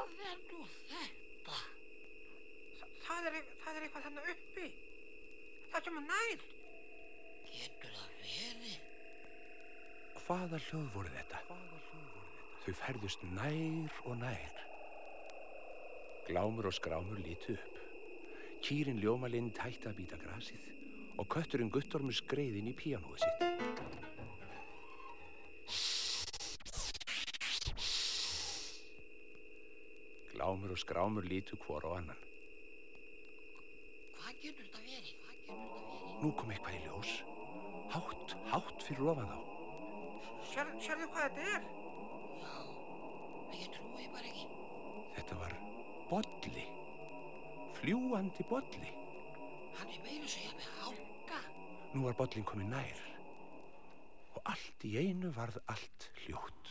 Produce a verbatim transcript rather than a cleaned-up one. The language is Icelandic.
Hvað er nú þetta? Þa, það, er, það er eitthvað þarna uppi. Það kemur nær. Getur það verið? Hvaða hljóð voru þetta? Þau færðust nær og nær. Glámur og skrámur litu upp. Kýrin Ljómalind hætti að bíta grasið og kötturinn Guttormur skreið inn í píanóið sitt. Glámur og skrámur litu hvor á annan. Hvað getur þetta verið? Hvað getur þetta verið? Nú kom eitthvað í ljós. Hátt, hátt fyrir ofan þá. Sér, sérðu hvað þetta er? Já, en ég trúi bara ekki. Þetta var bolli. Fljúandi bolli. Hann er meira að segja með hálka. Nú var bollin komin nær. Og allt í einu varð allt hljótt.